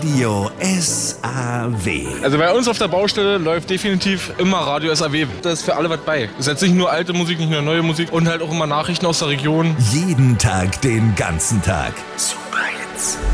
Radio SAW. Also bei uns auf der Baustelle läuft definitiv immer Radio SAW. Da ist für alle was bei. Das ist jetzt nicht nur alte Musik, nicht nur neue Musik und halt auch immer Nachrichten aus der Region. Jeden Tag, den ganzen Tag. Super Hits.